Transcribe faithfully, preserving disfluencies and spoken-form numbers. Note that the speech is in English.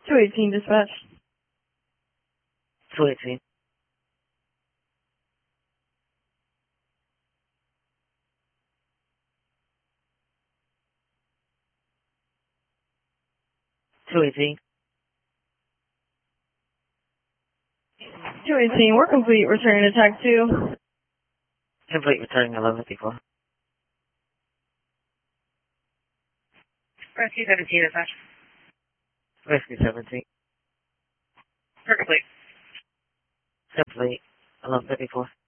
two eighteen dispatch. two eighteen. two eighteen. two eighteen, we're complete. Returning to tax two. Complete, returning eleven fifty-four. Rescue seventeen, dispatch. Rescue seventeen. We're complete. Complete, eleven fifty-four.